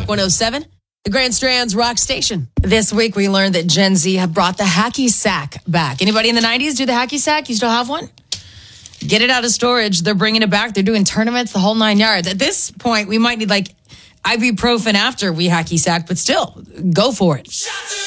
107, the Grand Strand's Rock Station. This week, we learned that Gen Z have brought the hacky sack back. Anybody in the 90s do the hacky sack? You still have one? Get it out of storage. They're bringing it back. They're doing tournaments, the whole 9 yards. At this point, we might need like ibuprofen after we hacky sack, but still, go for it.